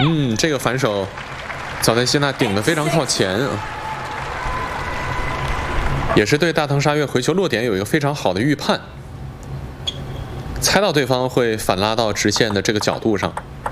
这个反手，早田希娜顶得非常靠前啊，也是对大藤沙月回球落点有一个非常好的预判，猜到对方会反拉到直线的这个角度上。